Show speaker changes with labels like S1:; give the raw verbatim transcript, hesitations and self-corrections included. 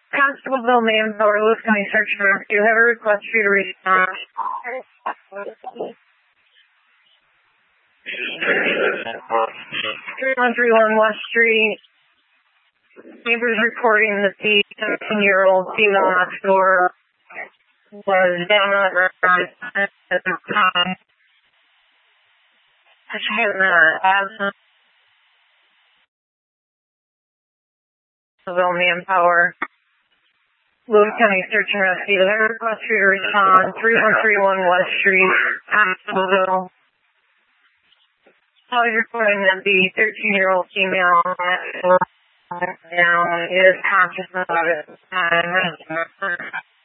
S1: Constable Bill Manpower, Lewis County Search and Rescue. Have a request for you to respond. three one three one West Street. Neighbors reporting that the seventeen-year-old female next door was down on her at the time. She had an asthma. Bill Manpower, Lewis County Search and Rescue. Have a request for you to respond. three one three one West Street, Constableville. I was reporting that the thirteen-year-old female next door down is conscious of it.